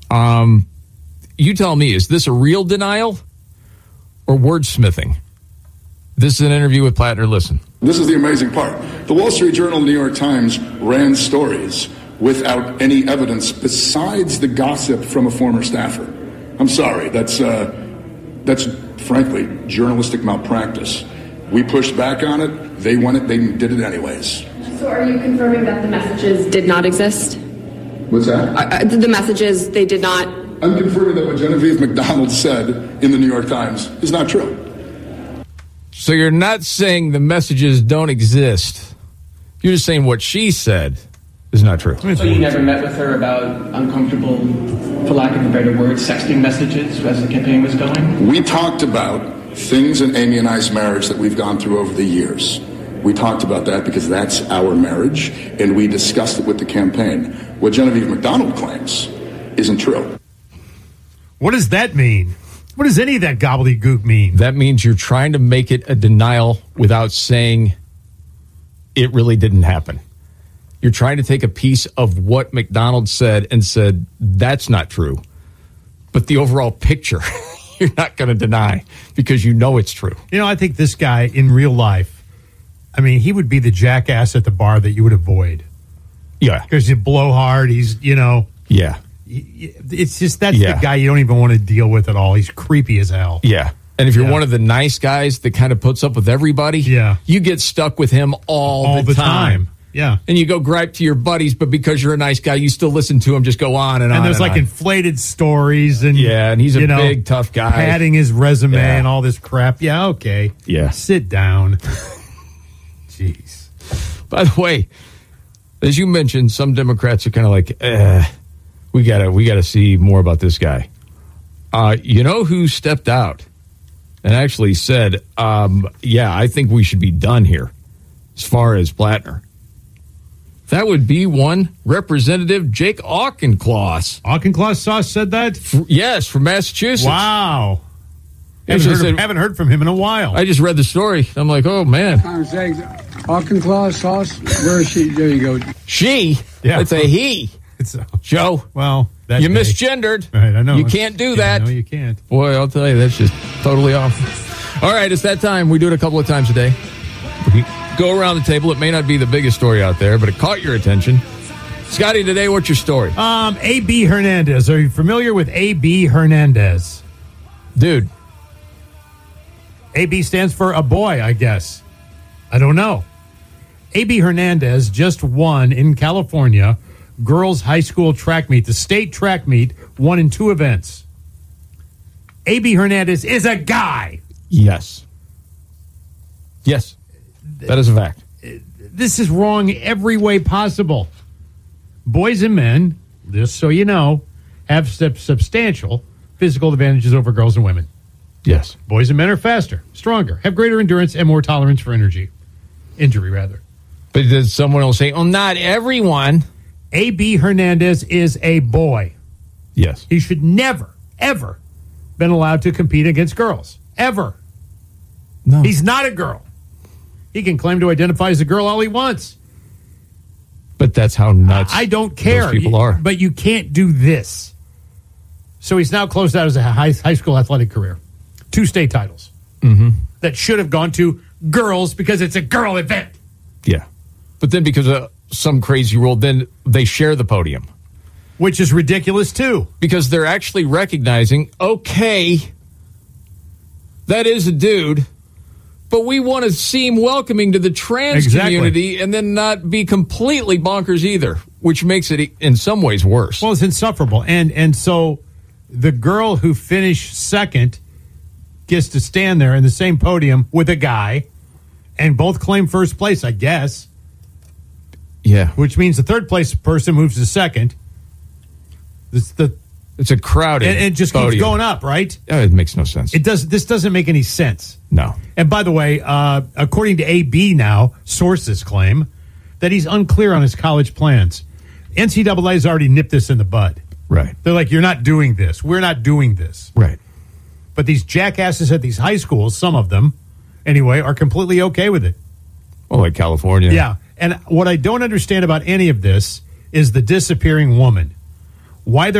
You tell me, is this a real denial or wordsmithing? This is an interview with Plattner. Listen. This is the amazing part. The Wall Street Journal and New York Times ran stories without any evidence besides the gossip from a former staffer. I'm sorry, that's frankly journalistic malpractice. We pushed back on it. They did it anyways. So are you confirming that the messages did not exist? What's that? The messages, they did not. I'm confirming that what Genevieve McDonald said in the New York Times is not true. So you're not saying the messages don't exist. You're just saying what she said is not true. So you never met with her about uncomfortable, for lack of a better word, sexting messages as the campaign was going? We talked about things in Amy and I's marriage that we've gone through over the years. We talked about that because that's our marriage, and we discussed it with the campaign. What Genevieve McDonald claims isn't true. What does that mean? What does any of that gobbledygook mean? That means you're trying to make it a denial without saying it really didn't happen. You're trying to take a piece of what McDonald said and said, that's not true. But the overall picture, you're not going to deny because you know it's true. You know, I think this guy in real life, I mean, he would be the jackass at the bar that you would avoid. Yeah. Because you blow hard. He's, you know. Yeah. It's just, that's the guy you don't even want to deal with at all. He's creepy as hell. Yeah. And if you're one of the nice guys that kind of puts up with everybody, you get stuck with him all the time. Yeah. And you go gripe to your buddies, but because you're a nice guy, you still listen to him just go on and on. And there's like on. Inflated stories. And and he's a big, tough guy. Padding his resume and all this crap. Yeah, okay. Yeah. Sit down. Jeez. By the way, as you mentioned, some Democrats are kind of like, we gotta see more about this guy. You know who stepped out and actually said, I think we should be done here as far as Plattner. That would be one Representative Jake Auchincloss. Auchincloss said that? Yes, from Massachusetts. Wow. Haven't heard from him in a while. I just read the story. I'm like, oh, man. I'm saying Auchincloss, where is she? There you go. She? Yeah. It's a he. Joe. Well, you misgendered. Right, I know. You can't do that. No, you can't. Boy, I'll tell you, that's just totally off. All right, it's that time. We do it a couple of times a day. We go around the table. It may not be the biggest story out there, but it caught your attention. Scotty, today, what's your story? A.B. Hernandez. Are you familiar with A.B. Hernandez? Dude. A.B. stands for a boy, I guess. I don't know. A.B. Hernandez just won in California girls high school track meet. The state track meet won in 2 events. A.B. Hernandez is a guy. Yes. Yes. That is a fact. This is wrong every way possible. Boys and men, just so you know, have substantial physical advantages over girls and women. Yes. Boys and men are faster, stronger, have greater endurance, and more tolerance for injury. But did someone else say, not everyone? A.B. Hernandez is a boy. Yes. He should never, ever been allowed to compete against girls. Ever. No. He's not a girl. He can claim to identify as a girl all he wants. But that's how nuts I don't care. Those people are. But you can't do this. So he's now closed out his high school athletic career. 2 state titles. Mm-hmm. That should have gone to girls because it's a girl event. Yeah. But then because of some crazy rule, then they share the podium. Which is ridiculous, too. Because they're actually recognizing, okay, that is a dude, but we want to seem welcoming to the trans community and then not be completely bonkers either, which makes it in some ways worse. Well, it's insufferable. And so the girl who finished second gets to stand there in the same podium with a guy and both claim first place, I guess. Yeah. Which means the third place person moves to second. It's a crowded and it just podium. Keeps going up, right? It makes no sense. This doesn't make any sense. No. And by the way, according to AB now, sources claim that he's unclear on his college plans. NCAA has already nipped this in the bud. Right. They're like, you're not doing this. We're not doing this. Right. But these jackasses at these high schools, some of them, anyway, are completely okay with it. Well, like California. Yeah. And what I don't understand about any of this is the disappearing woman. Why they're